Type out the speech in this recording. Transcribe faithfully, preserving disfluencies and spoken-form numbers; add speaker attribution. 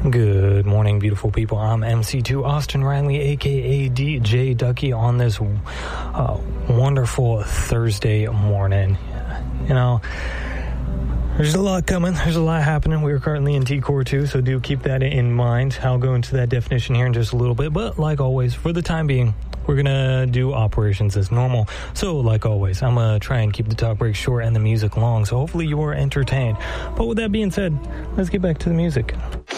Speaker 1: Good morning, beautiful people. I'm M C two Austin Riley, a k a. D J Ducky, on this uh, wonderful Thursday morning. You know, there's a lot coming. There's a lot happening. We are currently in T Core two, so do keep that in mind. I'll go into that definition here in just a little bit. But like always, for the time being, we're going to do operations as normal. So like always, I'm going to try and keep the talk breaks short and the music long. So hopefully you are entertained. But with that being said, let's get back to the music.